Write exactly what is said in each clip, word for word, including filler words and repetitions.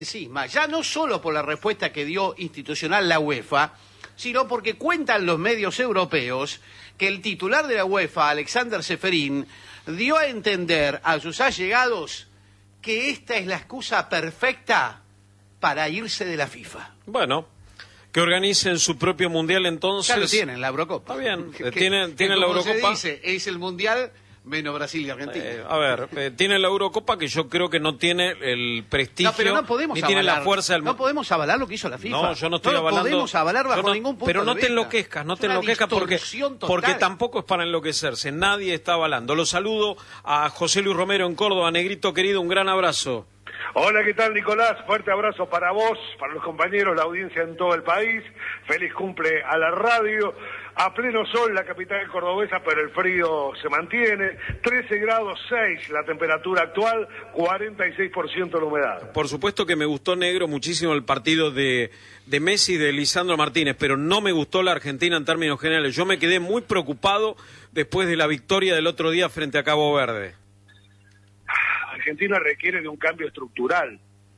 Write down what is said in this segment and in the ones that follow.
Cisma, ya no solo por la respuesta que dio institucional la UEFA, sino porque cuentan los medios europeos que el titular de la UEFA, Alexander Ceferin, dio a entender a sus allegados que esta es la excusa perfecta para irse de la FIFA. Bueno, que organicen su propio mundial entonces. Ya lo tienen, la Eurocopa. Está bien, que, tienen, que, tienen que la como Eurocopa. se dice, es el mundial menos Brasil y Argentina. Eh, a ver, eh, tiene la Eurocopa que yo creo que no tiene el prestigio, no, pero no podemos ni avalar, tiene la fuerza del... No podemos avalar lo que hizo la FIFA. No, yo no estoy no avalando... No podemos avalar bajo no, ningún punto Pero no de te vista. enloquezcas, no Es te una enloquezcas porque, distorsión porque total. tampoco es para enloquecerse. Nadie está avalando. Lo saludo a José Luis Romero en Córdoba. Negrito querido, un gran abrazo. Hola, ¿qué tal, Nicolás? Fuerte abrazo para vos, para los compañeros, la audiencia en todo el país. Feliz cumple a la radio. A pleno sol la capital cordobesa, pero el frío se mantiene. trece grados seis la temperatura actual, cuarenta y seis por ciento la humedad. Por supuesto que me gustó, Negro, muchísimo el partido de, de Messi y de Lisandro Martínez, pero no me gustó la Argentina en términos generales. Yo me quedé muy preocupado después de la victoria del otro día frente a Cabo Verde. Argentina requiere de un cambio estructural.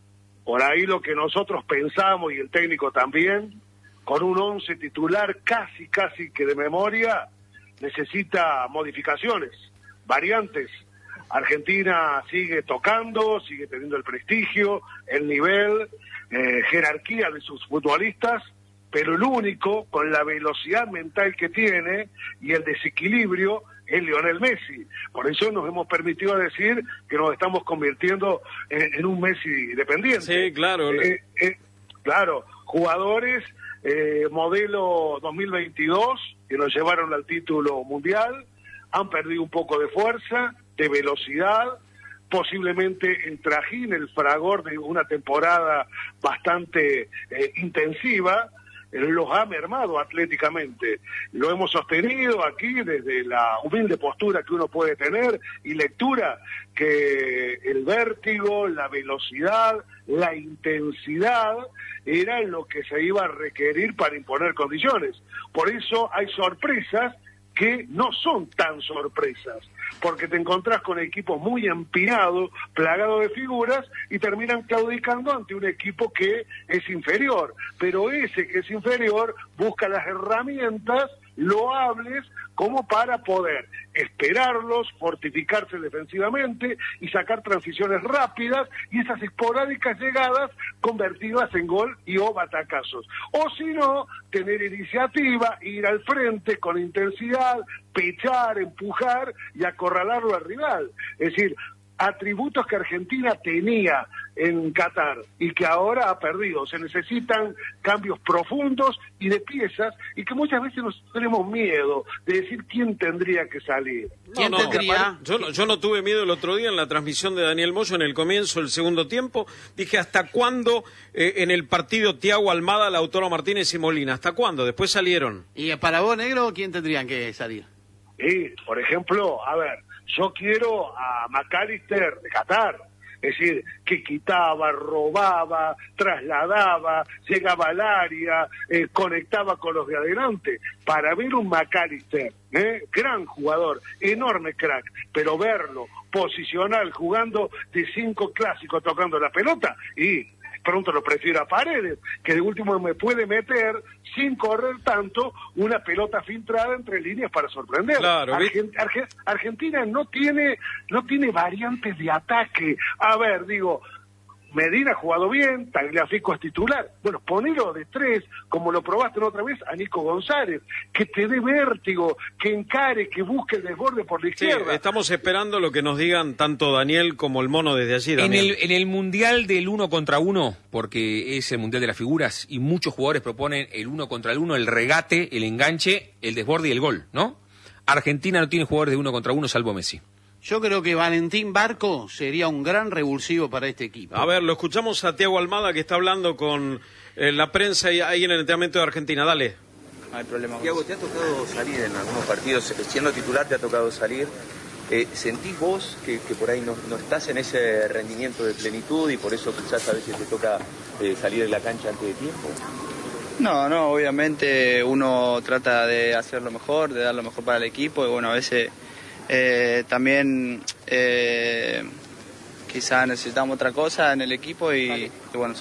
Por ahí lo que nosotros pensamos, y el técnico también, con un once titular casi, casi que de memoria, necesita modificaciones, variantes. Argentina sigue tocando, sigue teniendo el prestigio, el nivel, eh, jerarquía de sus futbolistas, pero el único, con la velocidad mental que tiene y el desequilibrio, es Lionel Messi. Por eso nos hemos permitido decir que nos estamos convirtiendo en, en un Messi dependiente. Sí, claro. Eh, eh, claro, jugadores eh, modelo dos mil veintidós que nos llevaron al título mundial, han perdido un poco de fuerza, de velocidad, posiblemente el trajín, el fragor de una temporada bastante eh, intensiva, los ha mermado atléticamente. Lo hemos sostenido aquí desde la humilde postura que uno puede tener y lectura que el vértigo, la velocidad, la intensidad era lo que se iba a requerir para imponer condiciones. Por eso hay sorpresas que no son tan sorpresas, porque te encontrás con equipos muy empinados, plagados de figuras, y terminan claudicando ante un equipo que es inferior. Pero ese que es inferior busca las herramientas loables como para poder esperarlos, fortificarse defensivamente y sacar transiciones rápidas y esas esporádicas llegadas convertidas en gol y o batacazos. O si no, tener iniciativa, ir al frente con intensidad, pechar, empujar y acorralarlo al rival. Es decir, atributos que Argentina tenía en Qatar y que ahora ha perdido. Se necesitan cambios profundos y de piezas, y que muchas veces nos tenemos miedo de decir quién tendría que salir. ¿Quién no, no, tendría? Yo, no, yo no tuve miedo el otro día en la transmisión de Daniel Moyo en el comienzo del segundo tiempo. Dije, ¿hasta cuándo eh, en el partido Thiago Almada, Lautaro Martínez y Molina? ¿Hasta cuándo? Después salieron. ¿Y para vos, Negro, quién tendrían que salir? Y, por ejemplo, a ver, yo quiero a McAllister de Qatar, es decir, que quitaba, robaba, trasladaba, llegaba al área, eh, conectaba con los de adelante. Para ver un McAllister, ¿eh? Gran jugador, enorme crack, pero verlo posicional, jugando de cinco clásicos, tocando la pelota, y pronto lo prefiero a Paredes, que de último me puede meter, sin correr tanto, una pelota filtrada entre líneas para sorprender. Claro, Argent Arge Argentina no tiene, no tiene variantes de ataque. A ver, digo, Medina ha jugado bien, Tagliafico es titular. Bueno, ponelo de tres, como lo probaste la otra vez, a Nico González, que te dé vértigo, que encare, que busque el desborde por la izquierda. Sí, estamos esperando lo que nos digan tanto Daniel como el Mono desde allí. En Daniel. el, en el mundial del uno contra uno, porque es el mundial de las figuras, y muchos jugadores proponen el uno contra el uno, el regate, el enganche, el desborde y el gol, ¿no? Argentina no tiene jugadores de uno contra uno salvo Messi. Yo creo que Valentín Barco sería un gran revulsivo para este equipo. A ver, lo escuchamos a Thiago Almada, que está hablando con eh, la prensa y ahí en el entrenamiento de Argentina. Dale. No hay problema. Thiago, ¿te ha tocado salir en algunos partidos? Siendo titular, ¿te ha tocado salir? Eh, ¿Sentís vos que, que por ahí no, no estás en ese rendimiento de plenitud y por eso quizás a veces te toca eh, salir de la cancha antes de tiempo? No, no, obviamente uno trata de hacer lo mejor, de dar lo mejor para el equipo, y bueno, a veces eh, también eh, quizás necesitamos otra cosa en el equipo y, y bueno,